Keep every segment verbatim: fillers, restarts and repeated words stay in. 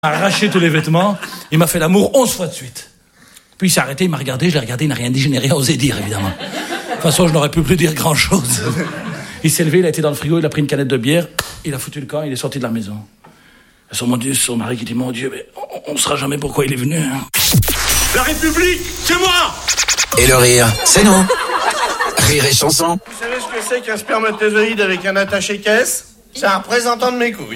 arraché tous les vêtements, il m'a fait l'amour onze fois de suite. Puis il s'est arrêté, il m'a regardé, je l'ai regardé, il n'a rien dit, je n'ai rien osé dire, évidemment. De toute façon, je n'aurais pu plus dire grand-chose. Il s'est levé, il a été dans le frigo, il a pris une canette de bière, il a foutu le camp, il est sorti de la maison. Son, mon Dieu, son mari qui dit, mon Dieu, mais on ne saura jamais pourquoi il est venu. Hein. La République, c'est moi! Et le rire, c'est nous. Rire et chanson. Vous savez ce que c'est qu'un spermatozoïde avec un attaché-caisse? C'est un représentant de mes couilles.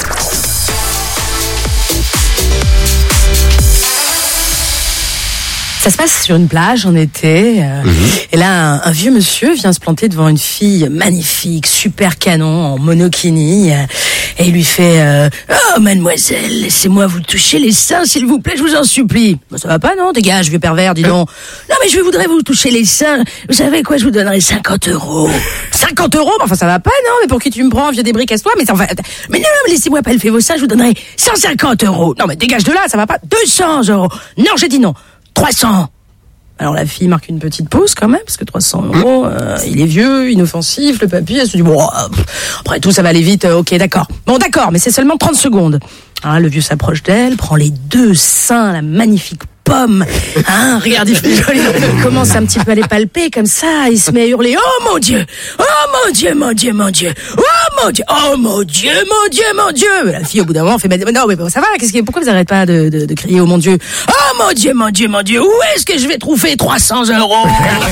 Ça se passe sur une plage en été, euh, mmh. et là un, un vieux monsieur vient se planter devant une fille magnifique, super canon, en monokini, euh, et il lui fait euh, « Oh mademoiselle, laissez-moi vous toucher les seins s'il vous plaît, je vous en supplie. » Bah, ça va pas non, dégage vieux pervers, dis donc. « Non mais je voudrais vous toucher les seins, vous savez quoi, je vous donnerai cinquante euros. » cinquante euros, enfin ça va pas non, mais pour qui tu me prends, vieux débris, casse-toi, mais ça va... Mais non, mais laissez-moi pas le faire vos seins, je vous donnerai cent cinquante euros. Non mais dégage de là, ça va pas, deux cents euros. Non, j'ai dit non. trois cents. Alors la fille marque une petite pause quand même, parce que trois cents euros, euh, il est vieux, inoffensif, le papy, elle se dit, bon, euh, après tout ça va aller vite, euh, ok d'accord. Bon d'accord, mais c'est seulement trente secondes. Hein, le vieux s'approche d'elle, prend les deux seins, la magnifique pomme, hein, regarde, il commence un petit peu à les palper comme ça, il se met à hurler, oh mon Dieu, oh mon Dieu, mon Dieu, mon Dieu, oh mon Dieu, oh mon Dieu, mon Dieu, mon Dieu. La fille au bout d'un moment fait, mais non mais ça va, qu'est-ce que, pourquoi vous n'arrêtez pas de, de, de crier oh mon Dieu, oh mon Dieu, mon Dieu, mon Dieu, où est-ce que je vais trouver trois cents euros?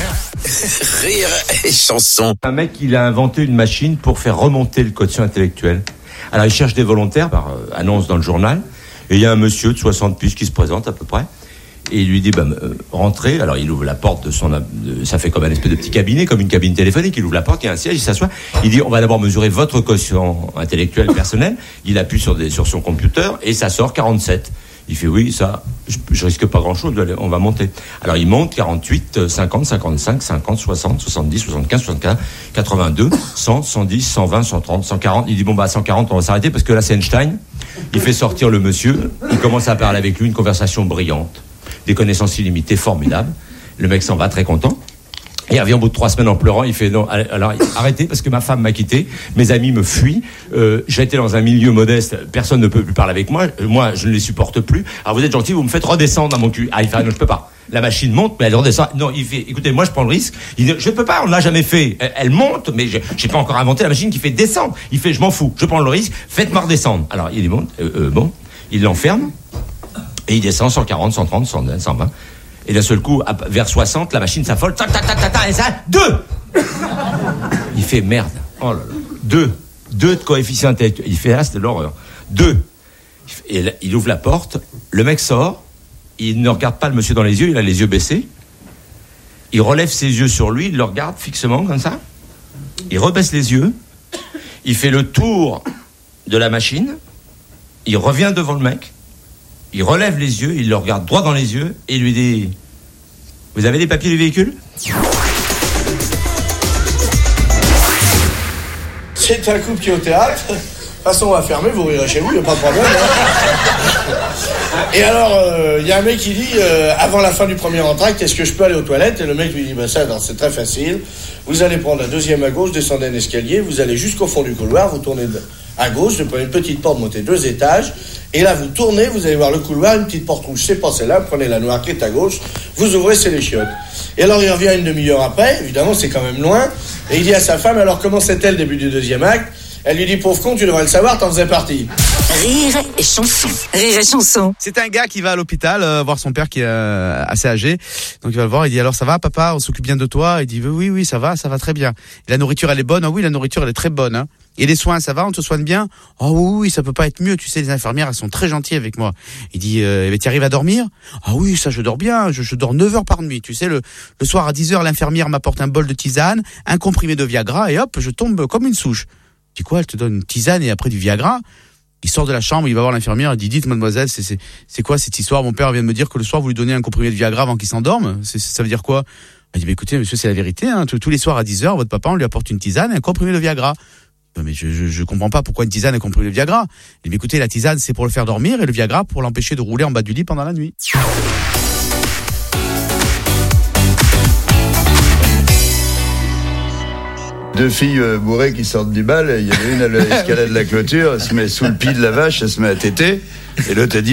Rire et chanson. Un mec, il a inventé une machine pour faire remonter le quotient intellectuel. Alors il cherche des volontaires par euh, annonce dans le journal, et il y a un monsieur de soixante plus qui se présente à peu près. Et il lui dit, bah, euh, rentrez. Alors il ouvre la porte de son... De, ça fait comme un espèce de petit cabinet, comme une cabine téléphonique. Il ouvre la porte, il y a un siège, il s'assoit. Il dit, on va d'abord mesurer votre quotient intellectuel personnel. Il appuie sur, des, sur son computer et ça sort quarante-sept. Il fait, oui, ça, je, je risque pas grand-chose, on va monter. Alors il monte quarante-huit, cinquante, cinquante-cinq, cinquante, soixante, soixante-dix, soixante-quinze, soixante-quinze, quatre-vingt-deux, cent, cent dix, cent vingt, cent trente, cent quarante. Il dit, bon, bah, cent quarante, on va s'arrêter parce que là, c'est Einstein. Il fait sortir le monsieur. Il commence à parler avec lui, une conversation brillante. Des connaissances illimitées, formidables. Le mec s'en va très content. Et il revient au bout de trois semaines en pleurant. Il fait non, alors arrêtez parce que ma femme m'a quitté, mes amis me fuient. Euh, j'ai été dans un milieu modeste, personne ne peut plus parler avec moi. Moi, je ne les supporte plus. Alors vous êtes gentil, vous me faites redescendre dans mon cul. Ah, il fait non, je peux pas. La machine monte, mais elle redescend. Non, il fait. Écoutez, moi, je prends le risque. Il dit, je peux pas, on l'a jamais fait. Elle, elle monte, mais je, j'ai pas encore inventé la machine qui fait descendre. Il fait, je m'en fous. Je prends le risque. Faites-moi redescendre. Alors il dit bon, euh, euh, bon, il l'enferme. Et il descend cent quarante, cent trente, cent vingt, cent vingt. Et d'un seul coup, vers soixante, la machine s'affole. Tac, tac, tac, tac, tac, et ça, deux! Il fait merde. Oh là là. Deux. Deux de coefficient intellectuel. Il fait, ah, c'est de l'horreur. Deux. Et il ouvre la porte. Le mec sort. Il ne regarde pas le monsieur dans les yeux. Il a les yeux baissés. Il relève ses yeux sur lui. Il le regarde fixement, comme ça. Il rebaisse les yeux. Il fait le tour de la machine. Il revient devant le mec. Il relève les yeux, il le regarde droit dans les yeux et il lui dit « Vous avez les papiers du véhicule ?» C'est un couple qui est au théâtre. De toute façon, on va fermer, vous rirez chez vous, il n'y a pas de problème. Hein. Et alors, il euh, y a un mec qui dit euh, avant la fin du premier entracte, est-ce que je peux aller aux toilettes? Et le mec lui dit bah, ça, non, c'est très facile. Vous allez prendre la deuxième à gauche, descendez un escalier, vous allez jusqu'au fond du couloir, vous tournez à gauche, vous prenez une petite porte, montez deux étages. Et là, vous tournez, vous allez voir le couloir, une petite porte rouge, c'est pas celle-là, prenez la noire qui est à gauche, vous ouvrez, c'est les chiottes. Et alors, il revient une demi-heure après, évidemment, c'est quand même loin, et il dit à sa femme, alors comment c'était le début du deuxième acte? Elle lui dit, pauvre con, tu devrais le savoir, t'en faisais partie. Rire et chanson. Rire et chanson. C'est un gars qui va à l'hôpital euh, voir son père qui est euh, assez âgé. Donc il va le voir, il dit alors ça va papa, on s'occupe bien de toi. Il dit oui oui ça va, ça va très bien. Et la nourriture elle est bonne. Ah oui la nourriture elle est très bonne. Hein. Et les soins ça va, on te soigne bien. Oh oui oui ça peut pas être mieux. Tu sais les infirmières elles sont très gentilles avec moi. Il dit euh, mais tu arrives à dormir? Ah oui ça je dors bien. Je, je dors neuf heures par nuit. Tu sais le le soir à dix heures l'infirmière m'apporte un bol de tisane, un comprimé de Viagra et hop je tombe comme une souche. Je dis quoi, elle te donne une tisane et après du Viagra? Il sort de la chambre, il va voir l'infirmière, il dit, dites mademoiselle, c'est, c'est, c'est quoi cette histoire? Mon père vient de me dire que le soir vous lui donnez un comprimé de Viagra avant qu'il s'endorme. C'est, ça veut dire quoi? Elle dit, bah, écoutez monsieur, c'est la vérité, hein. tous, tous les soirs à dix heures, votre papa, on lui apporte une tisane et un comprimé de Viagra. Mais je, je, je comprends pas pourquoi une tisane et un comprimé de Viagra. Il dit, écoutez, la tisane c'est pour le faire dormir et le Viagra pour l'empêcher de rouler en bas du lit pendant la nuit. Deux filles euh, bourrées qui sortent du bal, il y en a une à l'escalade de la clôture, elle se met sous le pied de la vache, elle se met à téter. Et l'autre a dit